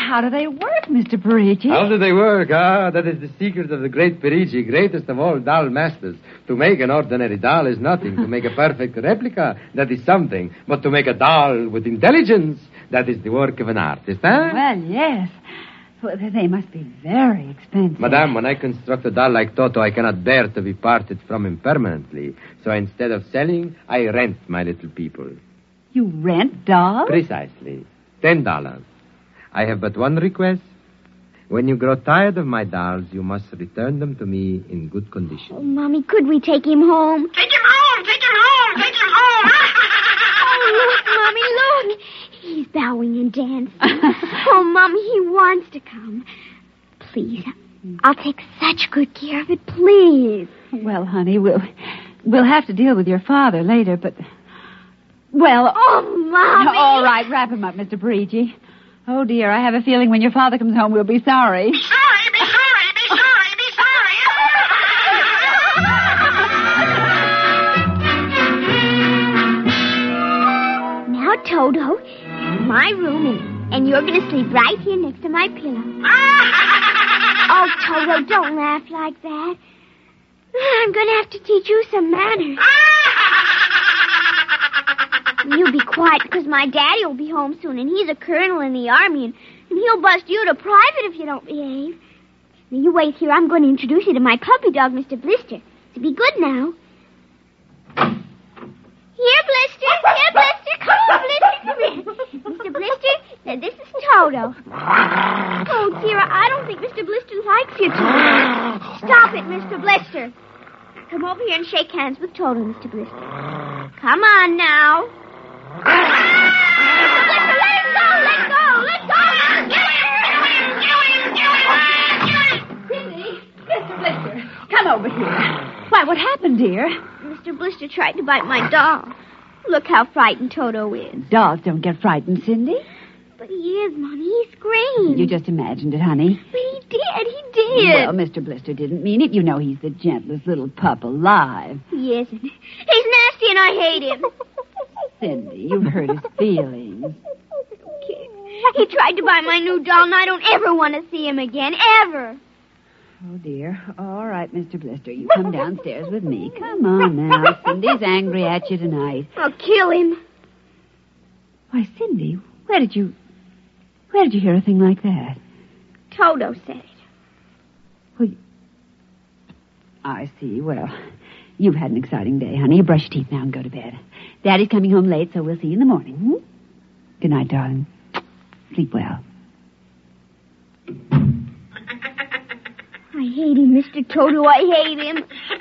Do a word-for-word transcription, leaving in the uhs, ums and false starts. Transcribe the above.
how do they work, Mister Parigi? How do they work? Ah, that is the secret of the great Parigi, greatest of all doll masters. To make an ordinary doll is nothing. To make a perfect replica, that is something. But to make a doll with intelligence, that is the work of an artist, huh? Well, yes. Well, they must be very expensive. Madame, when I construct a doll like Toto, I cannot bear to be parted from him permanently. So instead of selling, I rent my little people. You rent dolls? Precisely. Ten dollars. I have but one request. When you grow tired of my dolls, you must return them to me in good condition. Oh, Mommy, could we take him home? Take him home! Take him home! Take him home! Oh, look, Mommy, look. He's bowing and dancing. Oh, Mommy, he wants to come. Please, I'll take such good care of it, please. Well, honey, we'll, we'll have to deal with your father later, but... Well... Oh, Mommy! All right, wrap him up, Mister Parigi. Oh, dear, I have a feeling when your father comes home, we'll be sorry. Be sorry, be sorry, be sorry, be sorry. Now, Toto, my room, and, and you're going to sleep right here next to my pillow. Oh, Toto, don't laugh like that. I'm going to have to teach you some manners. You be quiet, because my daddy will be home soon, and he's a colonel in the army, and, and he'll bust you to private if you don't behave. Now, you wait here. I'm going to introduce you to my puppy dog, Mister Blister. So be good now. Here, Blister. Here, Blister. Come on, Blister. Come here. Mister Blister, now this is Toto. Oh, dear, I don't think Mister Blister likes you, Toto. Stop it, Mister Blister. Come over here and shake hands with Toto, Mister Blister. Come on now. Mister Blister, let him go. Let go. Let go. Cindy, Mister Blister, come over here. Why, what happened, dear? Mister Blister tried to bite my doll. Look how frightened Toto is. Dolls don't get frightened, Cindy. But he is, Mommy. He screamed. You just imagined it, honey. But he did. He did. Well, Mister Blister didn't mean it. You know he's the gentlest little pup alive. He isn't. He's nasty and I hate him. Cindy, you've hurt his feelings. Okay. He tried to buy my new doll, and I don't ever want to see him again. Ever. Oh, dear. All right, Mister Blister. You come downstairs with me. Come on now. Cindy's angry at you tonight. I'll kill him. Why, Cindy, where did you... Where did you hear a thing like that? Toto said it. Well, I see. Well, you've had an exciting day, honey. You brush your teeth now and go to bed. Daddy's coming home late, so we'll see you in the morning. Hmm? Good night, darling. Sleep well. I hate him, Mister Toto. I hate him.